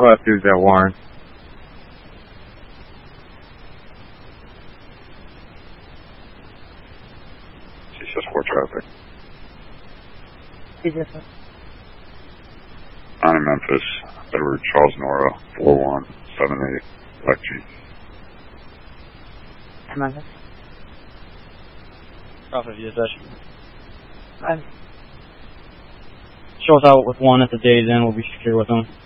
All left dudes at Warren. C-4 traffic. C-4. On in Memphis, Edward Charles Nora, 4178, Black Jeep. Memphis. Alpha VSS. Five. Show us out with one at the day's end. We'll be secure with them.